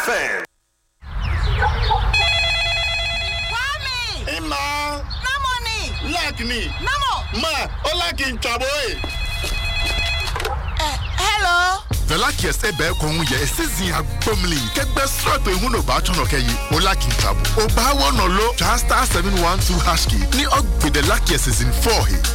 FM. Ima. Namoni. Like me. Namo. Ma, Olaki in Chaboy. Hello. The luckiest ebe konye esizi agbomli kegbe strap ehun obachono keyi Olaki in Chabo. Oba wono lo just star 712 hashki ni ogbe the luckiest is in 4 he.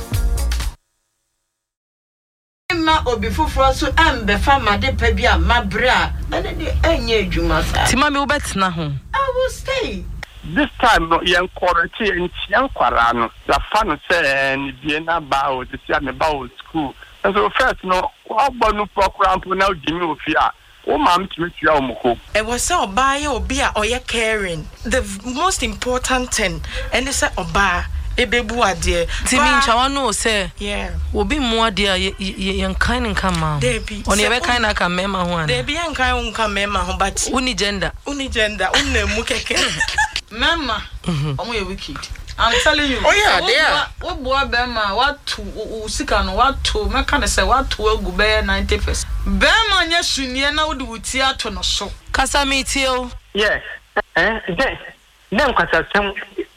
Ma obi fufuro so embe fama de pa bia mabra ene de enye adwuma sa. Tima me obetna ho. I will stay. This time no yen quarantine yen kwara no la fa no say ni bie na ba o de sia me ba o school. And so first no obonu program na ojimi ofia. O ma mtimi tua o mko. E was say oba ye obi a oye caring. The most important thing and they say oba ebebu ade. Timi nchawa no say yeah. Obi mu ade yen kan nka ma. Oni e be kan na ka mema ho ana. Dey be yen kan nka mema ho but uni gender unna mu keke. Mama, omo ye wicked. I'm telling you. Oh yeah, there. What boy Bema, what to Usika no what to meka say what to go be 90%. Bema nya sunie na wodi wutia to no so. Kasa metio. Yes. Dem kwasa sem.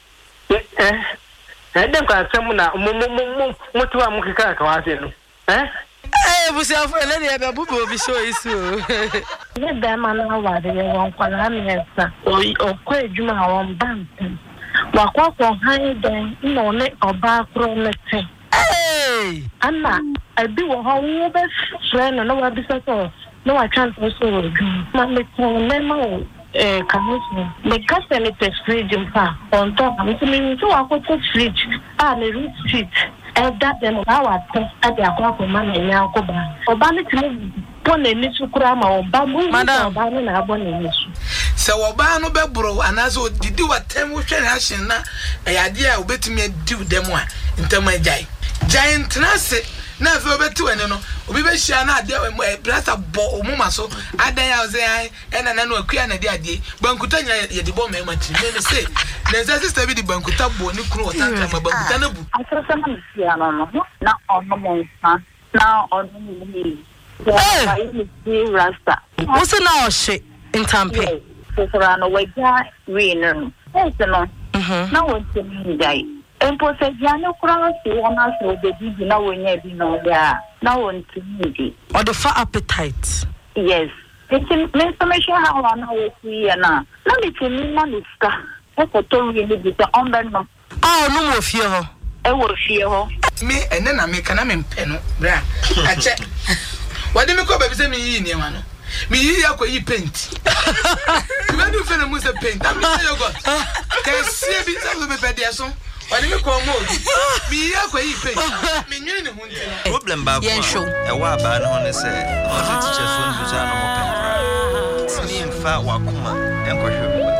Dem kwasa sem na mutu am kika ka wase no. Busi afo na de be bubu obi show isu. Ne Bema na wade won kwala mesa. O ko edwuma won bank. Wakwa han den no ne oba kro mete ana abi wo ho wo be friend no wa bi so no wa chance so ma me ko ne ma kamusi me kase ne te fridge mpa on top me so akoko fridge na root street that dem ba wa te ade akwa ma na nya akoba oba ne timi pone ni sukura ma oba mu oba ne na abo ne nisu se oba no be bro anazo didi watem wo hwe reaction na eyade a obetumi adi dem a ntam agai giant trance na fe obeti wani no obi be hia na ade brasa bo omuma so adan ya ze ai ena na no akua na de ade bankuta nya ye de bo me mati me say na sister bi de bankuta bo ni kunu otanka ma bankuta na bu asasa na sia no na ono mo nfa na ono ni rasta What's na oshe intampe for no weja win no na wonte mi dai empo se jano cross wona so de bi na wonya bi no ya na wonte mi di or the fat appetite yes it's information how na wo see na me timi na nuska e ko to wi ni bi on ben no no mo fie ho e wo fie ho me ene na me kana me mpe no bra ache wadi me ko ba bi se me yi ni ma no me yi akwa yi paint you do feel musa paint am say you got can see bi some be pede so wadi me ko mo me yi akwa yi paint me nyi ni hu nti problem ba ko e wa ba no ne se o teacher so ndu ja no mo pen pra ni mfa wakoma enkohwe